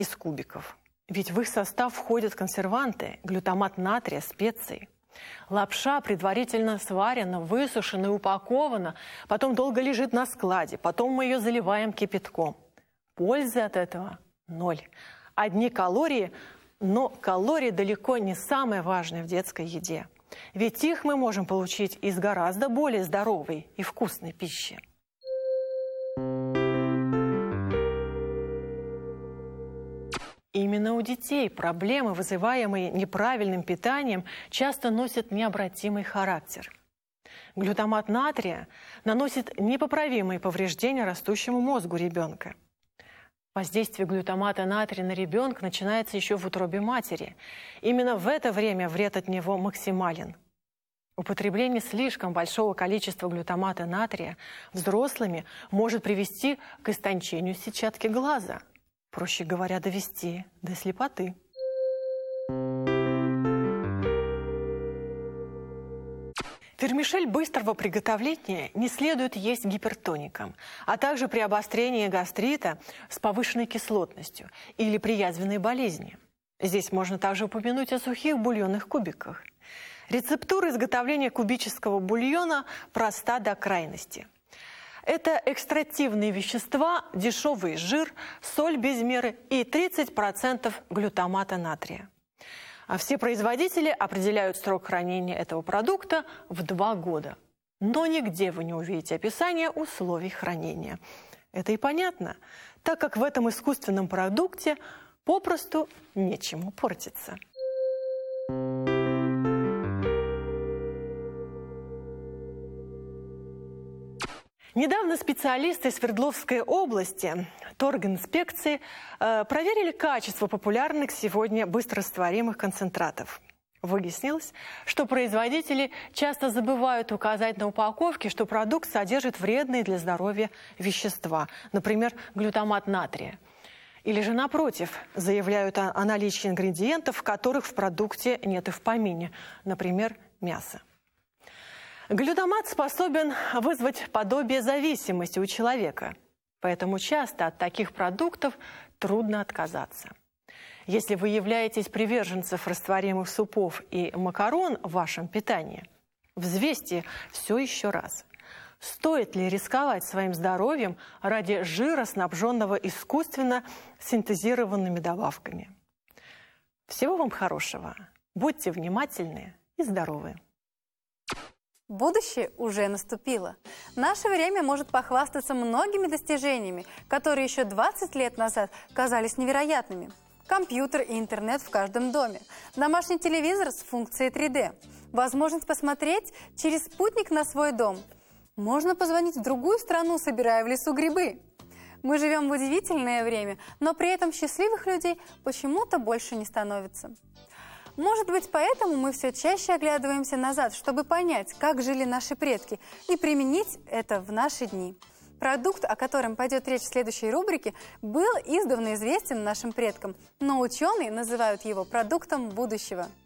из кубиков. Ведь в их состав входят консерванты, глютамат натрия, специи. Лапша предварительно сварена, высушена и упакована, потом долго лежит на складе, потом мы ее заливаем кипятком. Пользы от этого ноль. Одни калории, но калории далеко не самое важное в детской еде. Ведь их мы можем получить из гораздо более здоровой и вкусной пищи. Именно у детей проблемы, вызываемые неправильным питанием, часто носят необратимый характер. Глютамат натрия наносит непоправимые повреждения растущему мозгу ребенка. Воздействие глютамата натрия на ребенка начинается еще в утробе матери. Именно в это время вред от него максимален. Употребление слишком большого количества глютамата натрия взрослыми может привести к истончению сетчатки глаза. Проще говоря, довести до слепоты. Вермишель быстрого приготовления не следует есть гипертоникам, а также при обострении гастрита с повышенной кислотностью или при язвенной болезни. Здесь можно также упомянуть о сухих бульонных кубиках. Рецептура изготовления кубического бульона проста до крайности. Это экстративные вещества, дешевый жир, соль без меры и 30% глютамата натрия. А все производители определяют срок хранения этого продукта в 2 года. Но нигде вы не увидите описания условий хранения. Это и понятно, так как в этом искусственном продукте попросту нечему портиться. Недавно специалисты из Свердловской области торгинспекции проверили качество популярных сегодня быстрорастворимых концентратов. Выяснилось, что производители часто забывают указать на упаковке, что продукт содержит вредные для здоровья вещества, например, глютамат натрия. Или же, напротив, заявляют о наличии ингредиентов, которых в продукте нет и в помине, например, мясо. Глютамат способен вызвать подобие зависимости у человека, поэтому часто от таких продуктов трудно отказаться. Если вы являетесь приверженцем растворимых супов и макарон в вашем питании, взвесьте все еще раз. Стоит ли рисковать своим здоровьем ради жира, снабженного искусственно синтезированными добавками? Всего вам хорошего. Будьте внимательны и здоровы. Будущее уже наступило. Наше время может похвастаться многими достижениями, которые еще 20 лет назад казались невероятными. Компьютер и интернет в каждом доме, домашний телевизор с функцией 3D, возможность посмотреть через спутник на свой дом. Можно позвонить в другую страну, собирая в лесу грибы. Мы живем в удивительное время, но при этом счастливых людей почему-то больше не становится. Может быть, поэтому мы все чаще оглядываемся назад, чтобы понять, как жили наши предки, и применить это в наши дни. Продукт, о котором пойдет речь в следующей рубрике, был издавна известен нашим предкам, но ученые называют его продуктом будущего.